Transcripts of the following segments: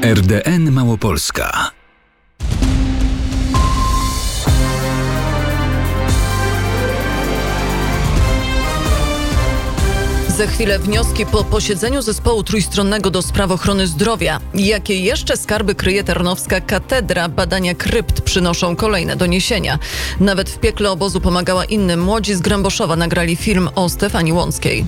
RDN Małopolska. Za chwilę wnioski po posiedzeniu zespołu trójstronnego do spraw ochrony zdrowia. Jakie jeszcze skarby kryje Tarnowska Katedra? Badania krypt przynoszą kolejne doniesienia. Nawet w piekle obozu pomagała innym. Młodzi z Gręboszowa nagrali film o Stefanii Łąckiej.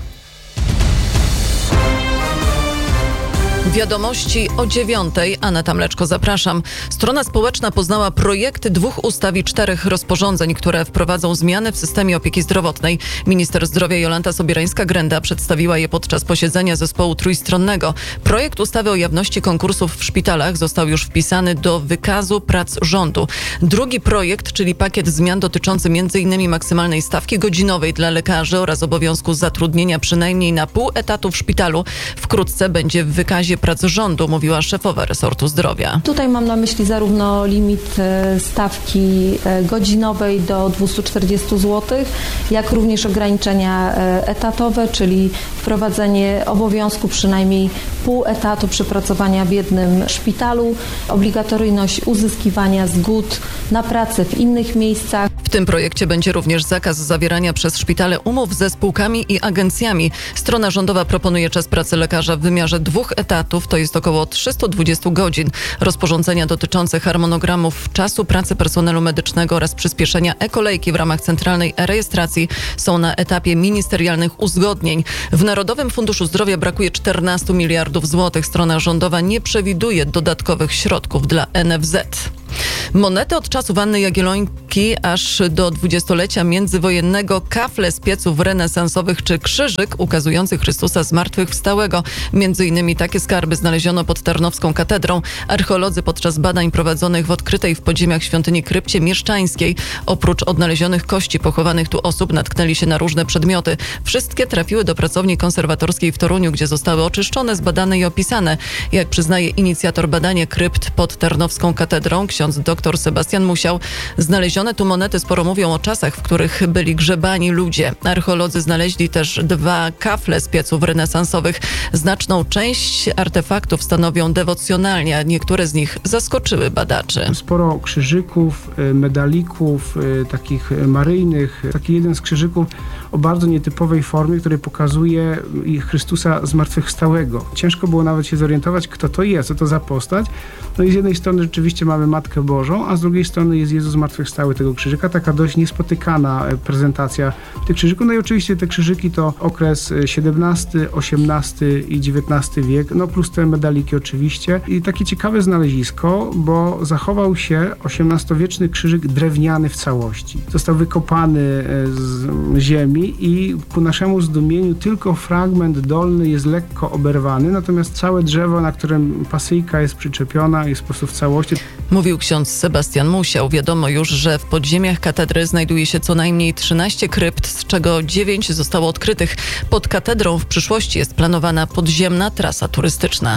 Wiadomości o 9:00. Aneta Mleczko, zapraszam. Strona społeczna poznała projekty 2 ustaw i 4 rozporządzeń, które wprowadzą zmiany w systemie opieki zdrowotnej. Minister zdrowia Jolanta Sobierańska-Grenda przedstawiła je podczas posiedzenia zespołu trójstronnego. Projekt ustawy o jawności konkursów w szpitalach został już wpisany do wykazu prac rządu. Drugi projekt, czyli pakiet zmian dotyczący m.in. maksymalnej stawki godzinowej dla lekarzy oraz obowiązku zatrudnienia przynajmniej na pół etatu w szpitalu, wkrótce będzie w wykazie prac rządu, mówiła szefowa resortu zdrowia. Tutaj mam na myśli zarówno limit stawki godzinowej do 240 zł, jak również ograniczenia etatowe, czyli wprowadzenie obowiązku przynajmniej pół etatu przepracowania w jednym szpitalu, obligatoryjność uzyskiwania zgód na pracę w innych miejscach. W tym projekcie będzie również zakaz zawierania przez szpitale umów ze spółkami i agencjami. Strona rządowa proponuje czas pracy lekarza w wymiarze 2 etatów, to jest około 320 godzin. Rozporządzenia dotyczące harmonogramów czasu pracy personelu medycznego oraz przyspieszenia e-kolejki w ramach centralnej e-rejestracji są na etapie ministerialnych uzgodnień. W Narodowym Funduszu Zdrowia brakuje 14 miliardów złotych. Strona rządowa nie przewiduje dodatkowych środków dla NFZ. Monety od czasów Anny Jagiellońki aż do 20-lecia międzywojennego, kafle z pieców renesansowych czy krzyżyk ukazujący Chrystusa zmartwychwstałego. Między innymi takie skarby znaleziono pod Tarnowską Katedrą. Archeolodzy podczas badań prowadzonych w odkrytej w podziemiach świątyni krypcie mieszczańskiej oprócz odnalezionych kości pochowanych tu osób natknęli się na różne przedmioty. Wszystkie trafiły do pracowni konserwatorskiej w Toruniu, gdzie zostały oczyszczone, zbadane i opisane. Jak przyznaje inicjator badania krypt pod Tarnowską Katedrą, ksiądz dr Sebastian Musiał, znalezione tu monety sporo mówią o czasach, w których byli grzebani ludzie. Archeolodzy znaleźli też 2 kafle z pieców renesansowych. Znaczną część artefaktów stanowią dewocjonalnie, a niektóre z nich zaskoczyły badaczy. Sporo krzyżyków, medalików, takich maryjnych. Taki jeden z krzyżyków o bardzo nietypowej formie, który pokazuje Chrystusa zmartwychwstałego. Ciężko było nawet się zorientować, kto to jest, co to za postać. No i z jednej strony rzeczywiście mamy Matkę Bożą, a z drugiej strony jest Jezus zmartwychwstały tego krzyżyka. Taka dość niespotykana prezentacja tych krzyżyków. No i oczywiście te krzyżyki to okres XVII, XVIII i XIX wiek, no plus te medaliki oczywiście. I takie ciekawe znalezisko, bo zachował się XVIII-wieczny krzyżyk drewniany w całości. Został wykopany z ziemi i ku naszemu zdumieniu tylko fragment dolny jest lekko oberwany, natomiast całe drzewo, na którym pasyjka jest przyczepiona, jest po prostu w całości. Mówił ksiądz Sebastian Musiał. Wiadomo już, że w podziemiach katedry znajduje się co najmniej 13 krypt, z czego 9 zostało odkrytych. Pod katedrą w przyszłości jest planowana podziemna trasa turystyczna.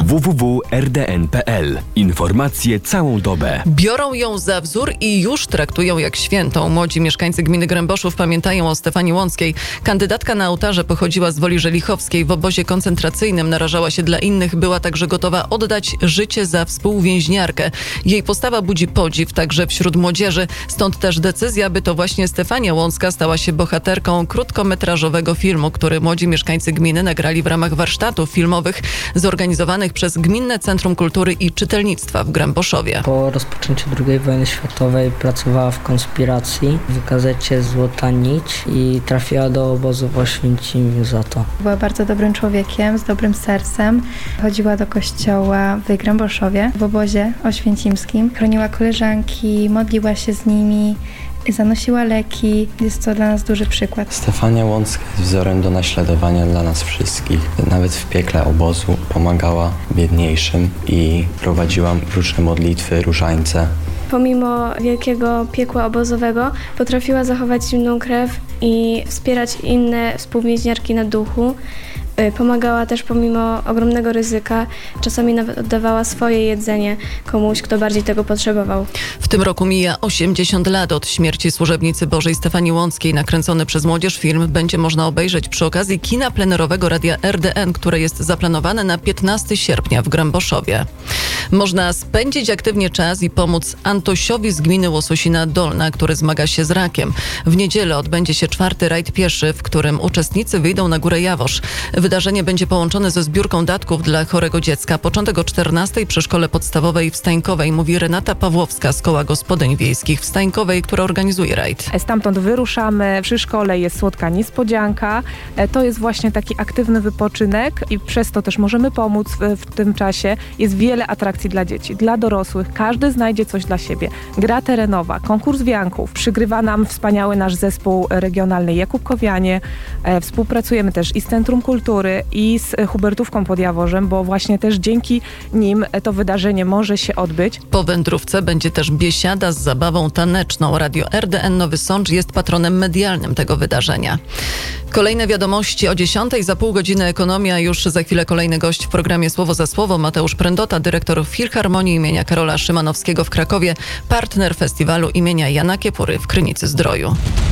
www.rdn.pl. Informacje całą dobę. Biorą ją za wzór i już traktują jak świętą. Młodzi mieszkańcy gminy Gręboszów pamiętają o Stefanii Łąckiej. Kandydatka na ołtarze pochodziła z Woli Żelichowskiej. W obozie koncentracyjnym narażała się dla innych. Była także gotowa oddać życie za współwięźniarkę. Jej postawa budzi podziw także wśród młodzieży. Stąd też decyzja, by to właśnie Stefania Łącka stała się bohaterką krótkometrażowego filmu, który młodzi mieszkańcy gminy nagrali w ramach warsztatów filmowych zorganizowanych przez Gminne Centrum Kultury i Czytelnictwa w Gręboszowie. Po rozpoczęciu II wojny światowej pracowała w konspiracji w gazecie Złota Nić i trafiła do obozu w Oświęcimiu za to. Była bardzo dobrym człowiekiem, z dobrym sercem. Chodziła do kościoła w Gręboszowie, w obozie oświęcimskim. Chroniła koleżanki, modliła się z nimi, zanosiła leki. Jest to dla nas duży przykład. Stefania Łącka jest wzorem do naśladowania dla nas wszystkich. Nawet w piekle obozu pomagała biedniejszym i prowadziła różne modlitwy, różańce. Pomimo wielkiego piekła obozowego potrafiła zachować zimną krew i wspierać inne współwięźniarki na duchu. Pomagała też pomimo ogromnego ryzyka, czasami nawet oddawała swoje jedzenie komuś, kto bardziej tego potrzebował. W tym roku mija 80 lat od śmierci służebnicy Bożej Stefanii Łąckiej. Nakręcony przez młodzież film będzie można obejrzeć przy okazji kina plenerowego Radia RDN, które jest zaplanowane na 15 sierpnia w Gręboszowie. Można spędzić aktywnie czas i pomóc Antosiowi z gminy Łososina Dolna, który zmaga się z rakiem. W niedzielę odbędzie się 4. rajd pieszy, w którym uczestnicy wyjdą na Górę Jaworzz. Wydarzenie będzie połączone ze zbiórką datków dla chorego dziecka. Początek o 14 przy Szkole Podstawowej w Stańkowej, mówi Renata Pawłowska z Koła Gospodyń Wiejskich w Stańkowej, która organizuje rajd. Stamtąd wyruszamy. Przy szkole jest słodka niespodzianka. To jest właśnie taki aktywny wypoczynek i przez to też możemy pomóc w tym czasie. Jest wiele atrakcji dla dzieci, dla dorosłych. Każdy znajdzie coś dla siebie. Gra terenowa, konkurs wianków. Przygrywa nam wspaniały nasz zespół regionalny Jakubkowianie. Współpracujemy też i z Centrum Kultury, i z Hubertówką pod Jaworzem, bo właśnie też dzięki nim to wydarzenie może się odbyć. Po wędrówce będzie też biesiada z zabawą taneczną. Radio RDN Nowy Sącz jest patronem medialnym tego wydarzenia. Kolejne wiadomości o 10:00, za pół godziny ekonomia, już za chwilę kolejny gość w programie Słowo za Słowo. Mateusz Prędota, dyrektor Filharmonii imienia Karola Szymanowskiego w Krakowie, partner festiwalu imienia Jana Kiepury w Krynicy Zdroju.